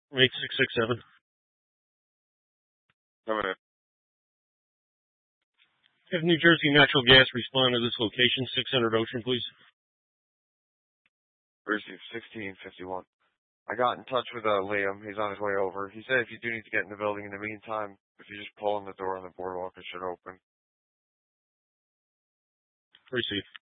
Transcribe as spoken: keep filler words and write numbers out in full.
eight six six seven. Come in. Have New Jersey Natural Gas respond to this location, six hundred Ocean, please. Receive sixteen fifty-one. I got in touch with uh, Liam. He's on his way over. He said if you do need to get in the building in the meantime, if you just pull on the door on the boardwalk, it should open. Receive.